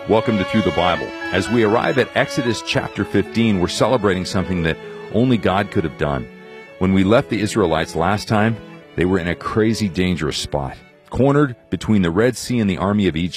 Welcome to Through the Bible. As we arrive at Exodus chapter 15, we're celebrating something that only God could have done. When we left the Israelites last time, they were in a crazy, dangerous spot, cornered between the Red Sea and the army of Egypt.